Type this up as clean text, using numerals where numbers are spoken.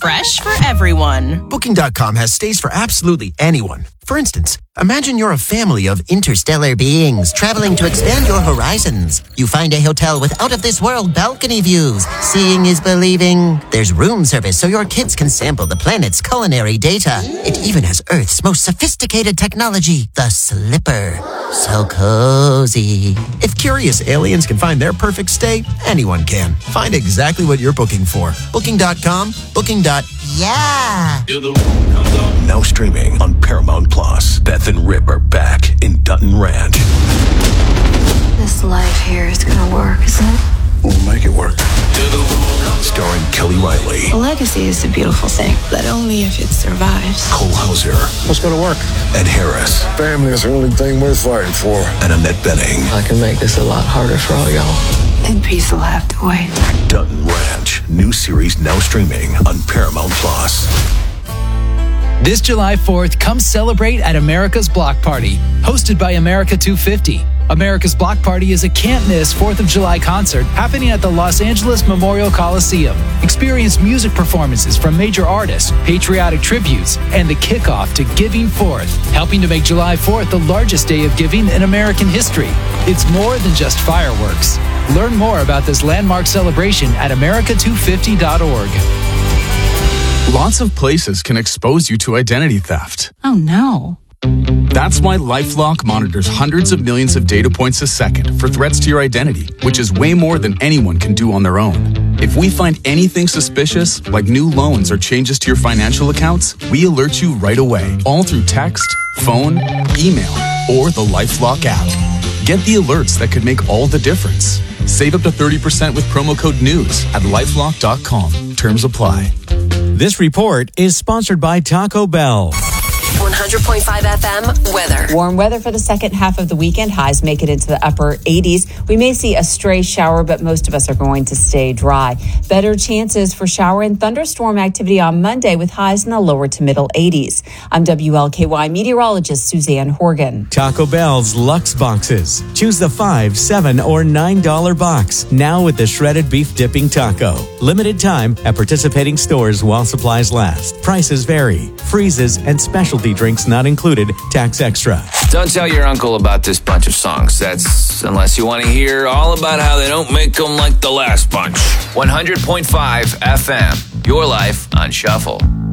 fresh for everyone. Booking.com has stays for absolutely anyone. For instance, imagine you're a family of interstellar beings traveling to expand your horizons. You find a hotel with out-of-this-world balcony views. Seeing is believing. There's room service so your kids can sample the planet's culinary data. It even has Earth's most sophisticated technology, the Slipper. So cozy. If curious aliens can find their perfect stay, anyone can. Find exactly what you're booking for. Booking.com, booking.yeah. Now streaming on Paramount Plus. Beth and Rip are back in Dutton Ranch. This life here is gonna work, isn't it? We'll make it work. Starring Kelly Riley. A legacy is a beautiful thing, but only if it survives. Cole Hauser. What's gonna work? Ed Harris. Family is the only thing worth fighting for. And Annette Bening. I can make this a lot harder for all y'all. And peace will have to wait. Dutton Ranch. New series now streaming on Paramount Plus. This July 4th, come celebrate at America's Block Party, hosted by America 250. America's Block Party is a can't-miss 4th of July concert happening at the Los Angeles Memorial Coliseum. Experience music performances from major artists, patriotic tributes, and the kickoff to Giving Forth, helping to make July 4th the largest day of giving in American history. It's more than just fireworks. Learn more about this landmark celebration at america250.org. Lots of places can expose you to identity theft. Oh no. That's why LifeLock monitors hundreds of millions of data points a second for threats to your identity, which is way more than anyone can do on their own. If we find anything suspicious, like new loans or changes to your financial accounts, we alert you right away, all through text, phone, email, or the LifeLock app. Get the alerts that could make all the difference. Save up to 30% with promo code NEWS at lifelock.com. Terms apply. This report is sponsored by Taco Bell. 100.5 FM weather. Warm weather for the second half of the weekend. Highs make it into the upper 80s. We may see a stray shower, but most of us are going to stay dry. Better chances for shower and thunderstorm activity on Monday with highs in the lower to middle 80s. I'm WLKY meteorologist Suzanne Horgan. Taco Bell's Luxe Boxes. Choose the $5, $7, or $9 box. Now with the shredded beef dipping taco. Limited time at participating stores while supplies last. Prices vary. Freezes and specialty drinks not included. Tax extra. Don't tell your uncle about this bunch of songs. That's unless you want to hear all about how they don't make them like the last bunch. 100.5 FM. Your life on shuffle.